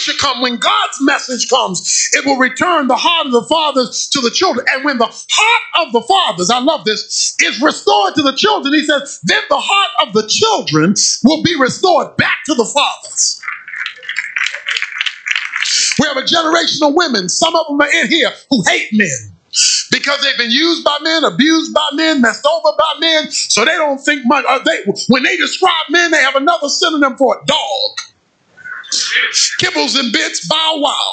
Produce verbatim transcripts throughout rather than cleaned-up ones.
should come. When God's message comes, it will return the heart of the fathers to the children. And when the heart of the fathers, I love this, is restored to the children, he says, then the heart of the children will be restored back to the fathers. We have a generation of women, some of them are in here, who hate men. Because they've been used by men, abused by men, messed over by men, so they don't think much. Or they, when they describe men, they have another synonym for it: dog. Kibbles and bits, bow wow.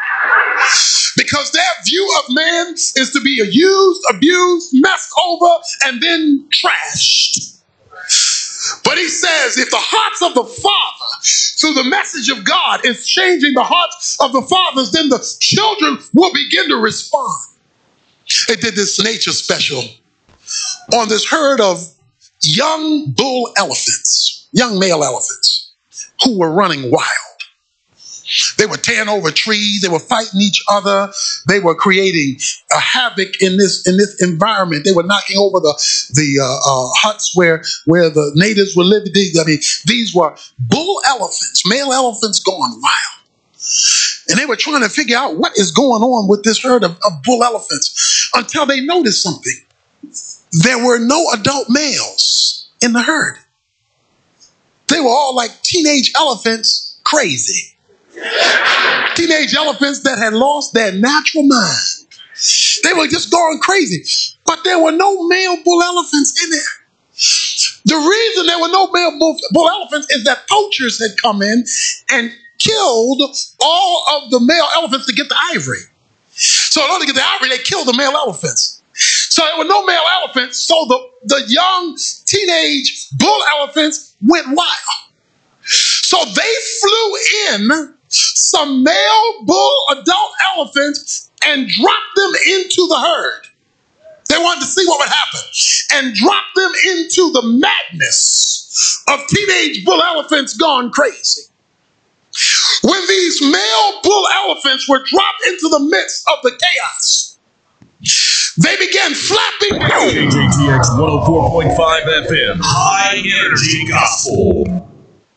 Because their view of man is to be used, abused, messed over, and then trashed. But he says, if the hearts of the Father, through the message of God, is changing the hearts of the fathers, then the children will begin to respond. They did this nature special on this herd of young bull elephants, young male elephants, who were running wild. They were tearing over trees. They were fighting each other. They were creating a havoc in this in this environment. They were knocking over the the uh, uh, huts where where the natives were living. I mean, these were bull elephants, male elephants gone wild. And they were trying to figure out what is going on with this herd of, of bull elephants until they noticed something. There were no adult males in the herd. They were all like teenage elephants, crazy. Teenage elephants that had lost their natural mind. They were just going crazy. But there were no male bull elephants in there. The reason there were no male bull, bull elephants is that poachers had come in and killed all of the male elephants to get the ivory. So in order to get the ivory, they killed the male elephants. So there were no male elephants, so the, the young teenage bull elephants went wild. So they flew in some male bull adult elephants and dropped them into the herd. They wanted to see what would happen and dropped them into the madness of teenage bull elephants gone crazy. When these male bull elephants were dropped into the midst of the chaos, they began flapping. K J T X one oh four point five F M, High Energy Gospel.